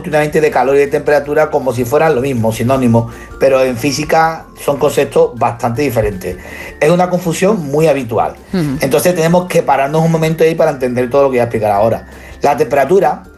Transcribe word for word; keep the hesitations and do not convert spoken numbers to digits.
continuamente de calor y de temperatura como si fueran lo mismo, sinónimos, pero en física son conceptos bastante diferentes. Es una confusión muy habitual. Uh-huh. Entonces tenemos que pararnos un momento ahí para entender todo lo que voy a explicar ahora. La temperatura